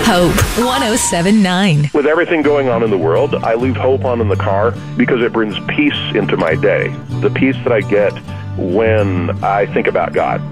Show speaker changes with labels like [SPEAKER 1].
[SPEAKER 1] Hope 107.9.
[SPEAKER 2] With everything going on in the world, I leave Hope on in the car because it brings peace into my day. The peace that I get when I think about God.